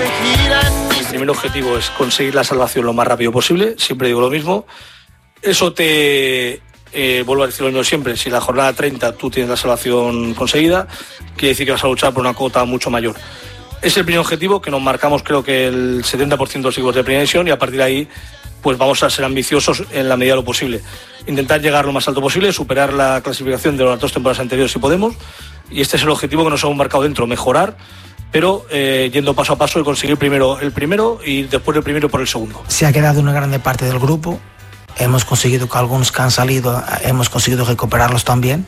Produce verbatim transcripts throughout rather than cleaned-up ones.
El primer objetivo es conseguir la salvación lo más rápido posible, siempre digo lo mismo. Eso te, eh, vuelvo a decir lo mismo siempre, si la jornada treinta tú tienes la salvación conseguida, quiere decir que vas a luchar por una cuota mucho mayor. Es el primer objetivo que nos marcamos, creo que el setenta por ciento de los equipos de primera división, y a partir de ahí pues vamos a ser ambiciosos en la medida de lo posible. Intentar llegar lo más alto posible, superar la clasificación de las dos temporadas anteriores si podemos, y este es el objetivo que nos hemos marcado dentro, mejorar, pero eh, yendo paso a paso y conseguir primero el primero y después el primero por el segundo. Se ha quedado una grande parte del grupo, hemos conseguido que algunos que han salido, hemos conseguido recuperarlos también,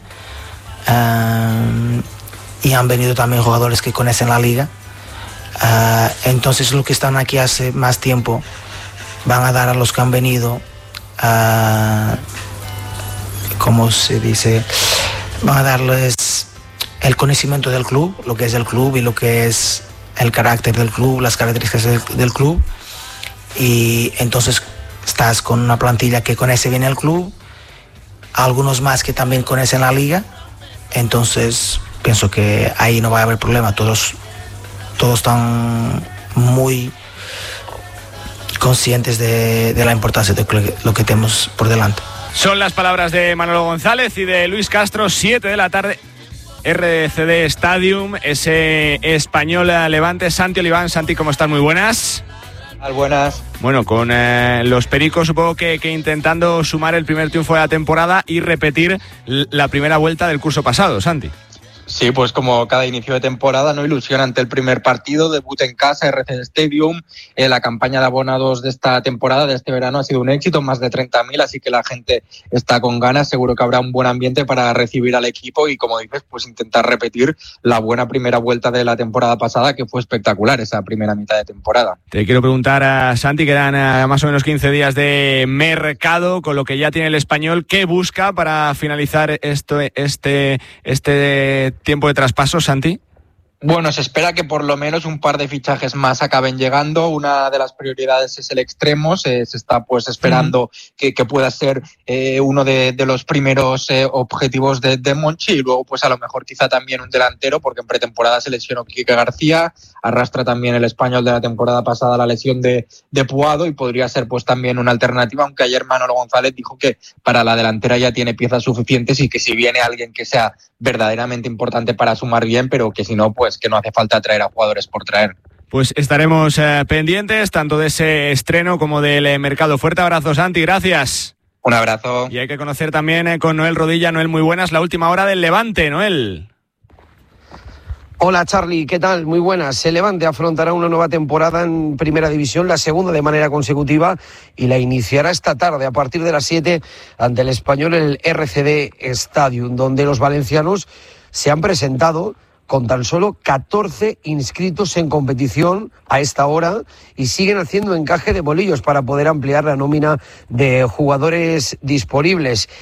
uh, y han venido también jugadores que conocen la liga. Uh, entonces los que están aquí hace más tiempo van a dar a los que han venido, uh, ¿cómo se dice? Van a darles el conocimiento del club, lo que es el club y lo que es el carácter del club, las características del, del club, y entonces estás con una plantilla que conoce bien el club, algunos más que también conocen la liga, entonces pienso que ahí no va a haber problema, todos todos están muy conscientes de, de la importancia de lo que tenemos por delante. Son las palabras de Manolo González y de Luis Castro. Siete de la tarde, R C D Stadium, ese Español Levante. Santi Oliván. Santi, ¿cómo estás? Muy buenas. Buenas. Bueno, con eh, los pericos supongo que, que intentando sumar el primer triunfo de la temporada y repetir la primera vuelta del curso pasado, Santi. Sí, pues como cada inicio de temporada, no ilusión ante el primer partido, debut en casa, R C D Stadium. Eh, la campaña de abonados de esta temporada, de este verano, ha sido un éxito, más de treinta mil, así que la gente está con ganas. Seguro que habrá un buen ambiente para recibir al equipo y, como dices, pues intentar repetir la buena primera vuelta de la temporada pasada, que fue espectacular esa primera mitad de temporada. Te quiero preguntar a Santi, quedan a más o menos quince días de mercado, con lo que ya tiene el Español, ¿qué busca para finalizar esto, este, este tiempo de traspaso, Santi? Bueno, se espera que por lo menos un par de fichajes más acaben llegando. Una de las prioridades es el extremo. Se, se está pues esperando mm. que, que pueda ser eh, uno de, de los primeros eh, objetivos de, de Monchi, y luego pues a lo mejor quizá también un delantero, porque en pretemporada se lesionó Quique García, arrastra también el Español de la temporada pasada la lesión de, de Puado, y podría ser pues también una alternativa, aunque ayer Manolo González dijo que para la delantera ya tiene piezas suficientes y que si viene alguien que sea verdaderamente importante para sumar bien, pero que si no, pues que no hace falta traer a jugadores por traer. Pues estaremos eh, pendientes tanto de ese estreno como del eh, mercado. Fuerte abrazo, Santi, gracias. Un abrazo. Y hay que conocer también eh, con Noel Rodilla. Noel, muy buenas, la última hora del Levante, Noel. Hola Charlie, ¿qué tal? Muy buenas. El Levante afrontará una nueva temporada en Primera División, la segunda de manera consecutiva, y la iniciará esta tarde a partir de las siete ante el Español en el R C D Stadium, donde los valencianos se han presentado con tan solo catorce inscritos en competición a esta hora y siguen haciendo encaje de bolillos para poder ampliar la nómina de jugadores disponibles.